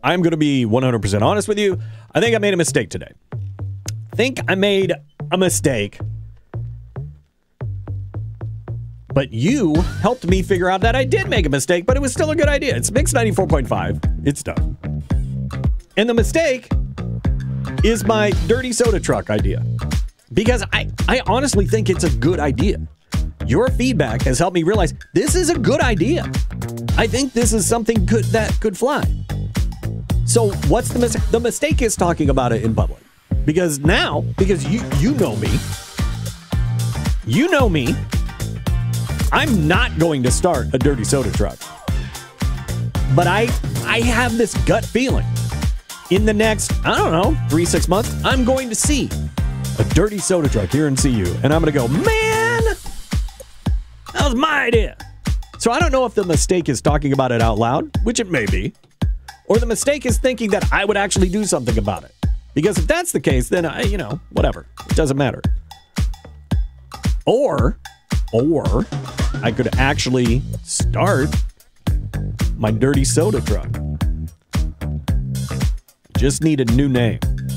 I'm going to be 100% honest with you. I think I made a mistake today. I think I made a mistake. But you helped me figure out that I did make a mistake, but it was still a good idea. It's Mix 94.5. It's done. And the mistake is my dirty soda truck idea. Because I honestly think it's a good idea. Your feedback has helped me realize this is a good idea. I think this is something good that could fly. So what's the mistake? The mistake is talking about it in public. Because you know me. You know me. I'm not going to start a dirty soda truck. But I have this gut feeling. In the next, 3-6 months, I'm going to see a dirty soda truck here in CU. And I'm going to go, man, that was my idea. So I don't know if the mistake is talking about it out loud, which it may be. Or the mistake is thinking that I would actually do something about it. Because if that's the case, then whatever. It doesn't matter. Or I could actually start my dirty soda truck. Just need a new name.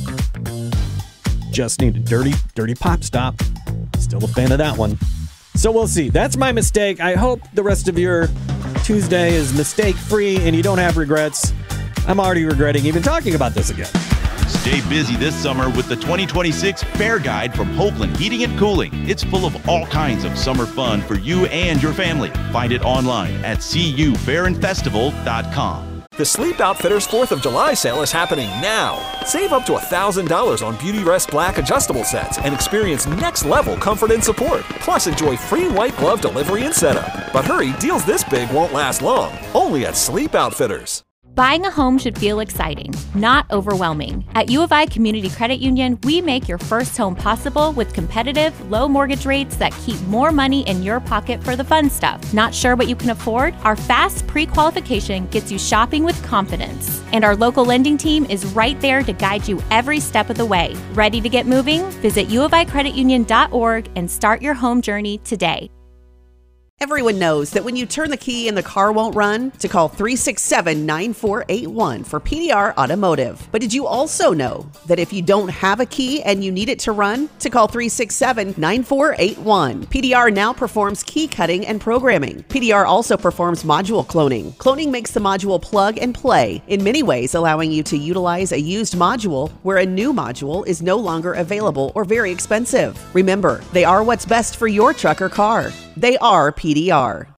Just need a dirty pop stop. Still a fan of that one. So we'll see. That's my mistake. I hope the rest of your Tuesday is mistake-free and you don't have regrets. I'm already regretting even talking about this again. Stay busy this summer with the 2026 Fair Guide from Hoagland Heating and Cooling. It's full of all kinds of summer fun for you and your family. Find it online at cufairandfestival.com. The Sleep Outfitters 4th of July sale is happening now. Save up to $1,000 on Beautyrest Black adjustable sets and experience next-level comfort and support. Plus, enjoy free white glove delivery and setup. But hurry, deals this big won't last long. Only at Sleep Outfitters. Buying a home should feel exciting, not overwhelming. At U of I Community Credit Union, we make your first home possible with competitive, low mortgage rates that keep more money in your pocket for the fun stuff. Not sure what you can afford? Our fast pre-qualification gets you shopping with confidence. And our local lending team is right there to guide you every step of the way. Ready to get moving? Visit uoficreditunion.org and start your home journey today. Everyone knows that when you turn the key and the car won't run, to call 367-9481 for PDR Automotive. But did you also know that if you don't have a key and you need it to run, to call 367-9481. PDR now performs key cutting and programming. PDR also performs module cloning. Cloning makes the module plug and play, in many ways allowing you to utilize a used module where a new module is no longer available or very expensive. Remember, they are what's best for your truck or car. They are PDR.